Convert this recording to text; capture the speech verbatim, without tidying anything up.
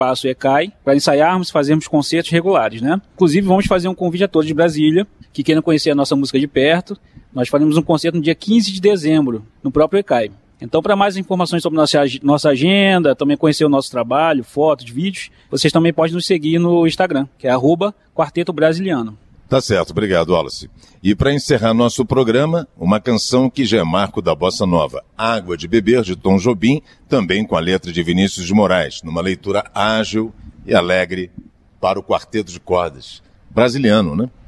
Espaço ECAI para ensaiarmos e fazermos concertos regulares, né? Inclusive, vamos fazer um convite a todos de Brasília que queiram conhecer a nossa música de perto. Nós faremos um concerto no dia quinze de dezembro, no próprio ECAI. Então, para mais informações sobre nossa, nossa agenda, também conhecer o nosso trabalho, fotos, vídeos, vocês também podem nos seguir no Instagram, que é arroba Quarteto Brasiliano. Tá certo, obrigado, Wallace. E para encerrar nosso programa, uma canção que já é marco da bossa nova, Água de Beber, de Tom Jobim, também com a letra de Vinícius de Moraes, numa leitura ágil e alegre para o quarteto de cordas brasiliano, né?